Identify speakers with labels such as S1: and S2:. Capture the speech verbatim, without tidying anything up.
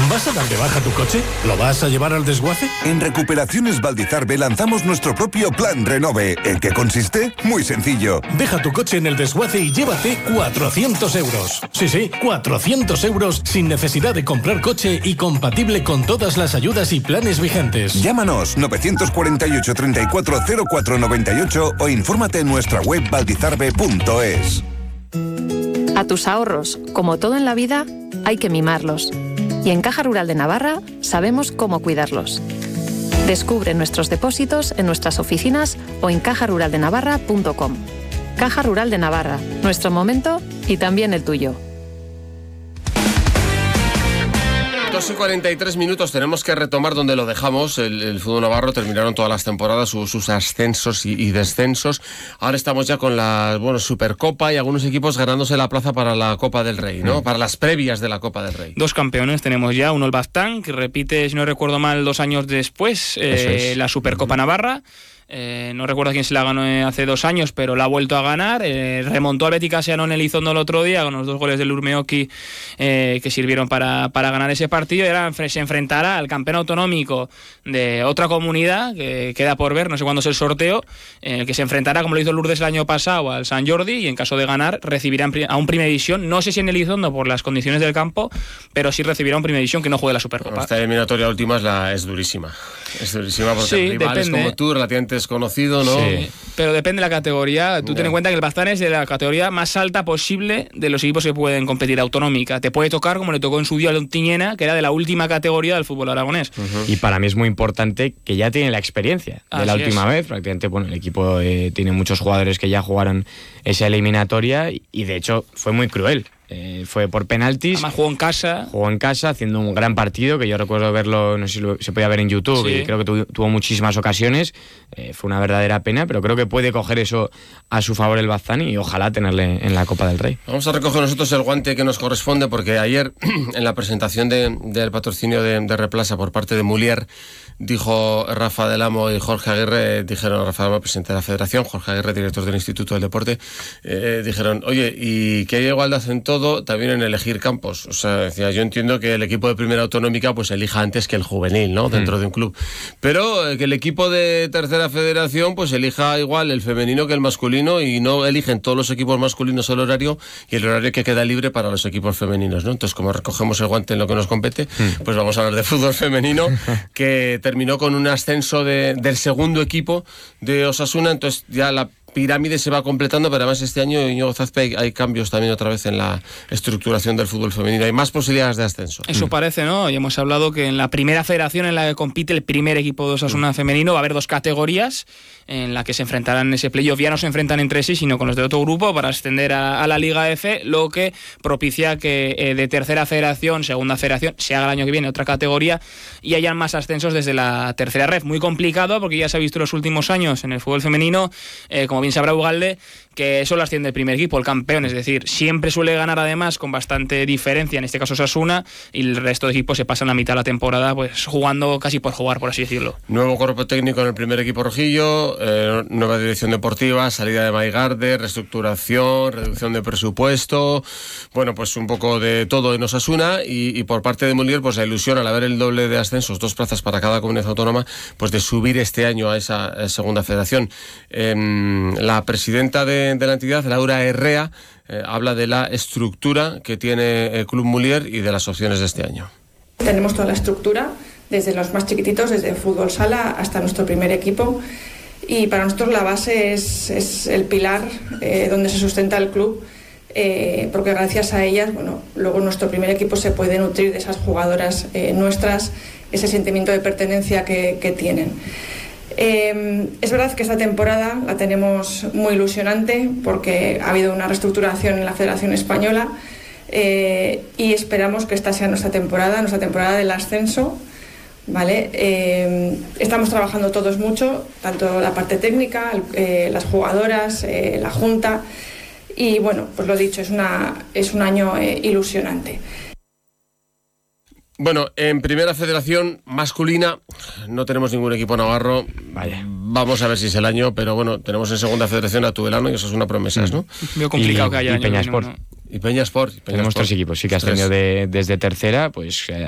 S1: ¿Vas a dar de baja tu coche? ¿Lo vas a llevar al desguace?
S2: En Recuperaciones Valdizarbe lanzamos nuestro propio Plan Renove. ¿En qué consiste? Muy sencillo.
S1: Deja tu coche en el desguace y llévate cuatrocientos euros. Sí, sí, cuatrocientos euros sin necesidad de comprar coche y compatible con todas las ayudas y planes vigentes.
S2: Llámanos novecientos cuarenta y ocho, treinta y cuatro, cero cuatro noventa y ocho o infórmate en nuestra web valdizarbe punto es.
S3: A tus ahorros, como todo en la vida, hay que mimarlos. Y en Caja Rural de Navarra sabemos cómo cuidarlos. Descubre nuestros depósitos en nuestras oficinas o en caja rural de navarra punto com. Caja Rural de Navarra, nuestro momento y también el tuyo.
S4: dos y cuarenta y tres minutos, tenemos que retomar donde lo dejamos. El, el fútbol navarro terminaron todas las temporadas sus, sus ascensos y, y descensos. Ahora estamos ya con la bueno, Supercopa y algunos equipos ganándose la plaza para la Copa del Rey, ¿no? Mm. Para las previas de la Copa del Rey.
S5: Dos campeones tenemos ya, uno el Baztán, que repite, si no recuerdo mal, dos años después, eh, es. la Supercopa mm. Navarra. Eh, no recuerdo quién se la ganó hace dos años, pero la ha vuelto a ganar. Eh, remontó al Betis Castellano en Elizondo el otro día con los dos goles del Urmeoki eh, que sirvieron para, para ganar ese partido. Y ahora se enfrentará al campeón autonómico de otra comunidad que queda por ver, no sé cuándo es el sorteo, eh, que se enfrentará, como lo hizo Lourdes el año pasado, al San Jordi, y en caso de ganar recibirá a un Primera División. No sé si en Elizondo por las condiciones del campo, pero sí recibirá un Primera División que no juegue la Supercopa.
S4: Esta eliminatoria última es, la, es durísima. Es durísima porque
S5: sí,
S4: el rival
S5: depende.
S4: Es como tú, relativamente conocido, ¿no?
S5: Sí, pero depende de la categoría. Tú yeah. ten en cuenta que el Baztán es de la categoría más alta posible de los equipos que pueden competir autonómica. Te puede tocar como le tocó en su día a Lontiñena, que era de la última categoría del fútbol aragonés.
S6: Uh-huh. Y para mí es muy importante que ya tiene la experiencia de Así la última es. vez. Prácticamente, bueno, el equipo eh, tiene muchos jugadores que ya jugaron esa eliminatoria y de hecho fue muy cruel. Eh, fue por penaltis.
S5: Además jugó en casa.
S6: Jugó en casa haciendo un gran partido que yo recuerdo verlo, no sé si lo, se podía ver en YouTube sí. y creo que tu, tuvo muchísimas ocasiones. Eh, fue una verdadera pena, pero creo que puede coger eso a su favor el Baztán y ojalá tenerle en la Copa del Rey.
S4: Vamos a recoger nosotros el guante que nos corresponde porque ayer en la presentación de, del patrocinio de, de Replasa por parte de Mulier dijo Rafa del Amo y Jorge Aguirre, dijeron, Rafa del Amo, presidente de la Federación, Jorge Aguirre, director del Instituto del Deporte, eh, dijeron, oye, y que hay igualdad en todo, también en elegir campos. O sea, decía, yo entiendo que el equipo de primera autonómica pues elija antes que el juvenil, ¿no? Dentro mm. de un club. Pero eh, que el equipo de tercera federación pues elija igual el femenino que el masculino y no eligen todos los equipos masculinos el horario y el horario que queda libre para los equipos femeninos, ¿no? Entonces, como recogemos el guante en lo que nos compete, mm. pues vamos a hablar de fútbol femenino, que terminó con un ascenso de, del segundo equipo de Osasuna, entonces ya la pirámide se va completando, pero además este año, Íñigo Zazpe, hay cambios también otra vez en la estructuración del fútbol femenino, hay más posibilidades de ascenso.
S5: Eso mm. parece, ¿no? Y hemos hablado que en la primera federación en la que compite el primer equipo de Osasuna mm. femenino va a haber dos categorías en la que se enfrentarán en ese playoff. Ya no se enfrentan entre sí, sino con los de otro grupo para ascender a, a la Liga F, lo que propicia que eh, de tercera federación, segunda federación, se haga el año que viene otra categoría y hayan más ascensos desde la tercera ref. Muy complicado porque ya se ha visto en los últimos años en el fútbol femenino, eh, como bien sabrá Ugalde, que solo asciende el primer equipo, el campeón, es decir, siempre suele ganar además con bastante diferencia, en este caso Osasuna, y el resto de equipos se pasan la mitad de la temporada pues jugando casi por jugar, por así decirlo.
S4: Nuevo cuerpo técnico en el primer equipo rojillo, eh, nueva dirección deportiva, salida de Maigarde, reestructuración, reducción de presupuesto, bueno, pues un poco de todo en Osasuna y, y por parte de Mulier, pues la ilusión al haber el doble de ascensos, dos plazas para cada comunidad autónoma, pues de subir este año a esa, a esa segunda federación. Eh, la presidenta de, de la entidad, Laura Herrea, eh, habla de la estructura que tiene el Club Mulier y de las opciones de este año.
S7: Tenemos toda la estructura, desde los más chiquititos, desde fútbol sala hasta nuestro primer equipo, y para nosotros la base es, es el pilar eh, donde se sustenta el club, eh, porque gracias a ellas, bueno, luego nuestro primer equipo se puede nutrir de esas jugadoras eh, nuestras, ese sentimiento de pertenencia que, que tienen. Eh, es verdad que esta temporada la tenemos muy ilusionante porque ha habido una reestructuración en la Federación Española eh, y esperamos que esta sea nuestra temporada, nuestra temporada del ascenso, ¿vale? Eh, estamos trabajando todos mucho, tanto la parte técnica, eh, las jugadoras, eh, la junta, y bueno, pues lo dicho, es, una, es un año eh, ilusionante.
S4: Bueno, en primera federación masculina no tenemos ningún equipo navarro.
S6: Vaya.
S4: Vamos a ver si es el año, pero bueno, tenemos en segunda federación a Tudelano y eso es una promesa, ¿no?
S5: Veo complicado
S6: y,
S5: que haya
S6: y
S5: año
S6: Peñasport.
S5: ¿no?
S4: Y Peñasport. Peñasport.
S6: Tenemos tres equipos, sí, que has tenido de, desde tercera, pues eh,